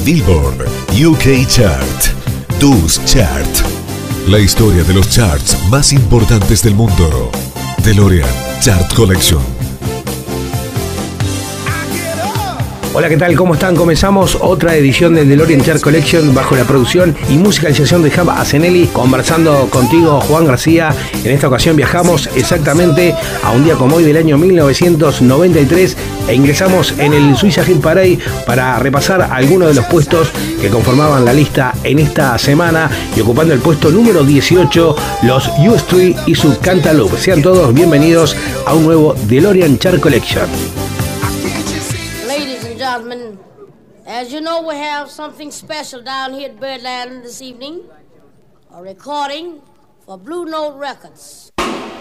Billboard UK Chart. Dus Chart. La historia de los charts más importantes del mundo. DeLorean Chart Collection. Hola, ¿qué tal? ¿Cómo están? Comenzamos otra edición de DeLorean Chart Collection bajo la producción y musicalización de Hub Asenelli, conversando contigo, Juan García. En esta ocasión viajamos exactamente a un día como hoy del año 1993 e ingresamos en el Suiza Hit Parade para repasar algunos de los puestos que conformaban la lista en esta semana, y ocupando el puesto número 18, los U-Street y su Cantaloupe. Sean todos bienvenidos a un nuevo DeLorean Chart Collection. Gentlemen, as you know, we have something special down here at Birdland this evening, a recording for Blue Note Records.